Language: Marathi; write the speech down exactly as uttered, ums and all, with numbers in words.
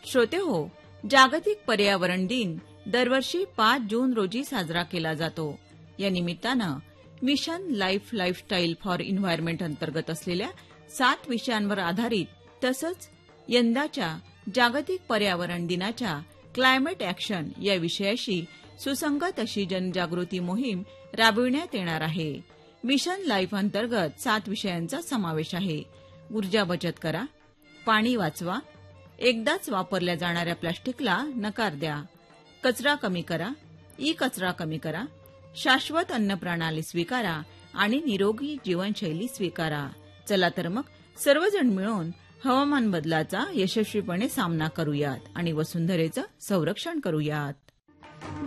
श्रोते हो, जागतिक पर्यावरण दिन दरवर्षी पाच जून रोजी साजरा केला जातो. या निमित्तानं mission life lifestyle for environment अंतर्गत असलेल्या सात विषयांवर आधारित तसंच यंदाच्या जागतिक पर्यावरण दिनाच्या क्लायमेट ॲक्शन या विषयाशी सुसंगत अशी जनजागृती मोहीम राबविण्यात येणार आहे. मिशन लाईफ अंतर्गत सात विषयांचा समावेश आहे. ऊर्जा बचत करा, पाणी वाचवा, एकदाच वापरल्या जाणाऱ्या प्लास्टिकला नकार द्या, कचरा कमी करा, ई कचरा कमी करा, शाश्वत अन्न प्रणाली स्वीकारा आणि निरोगी जीवनशैली स्वीकारा. चला तर मग सर्वजण मिळून हवामान बदलाचा यशस्वीपणे सामना करूयात आणि वसुंधरेचं संरक्षण करूयात.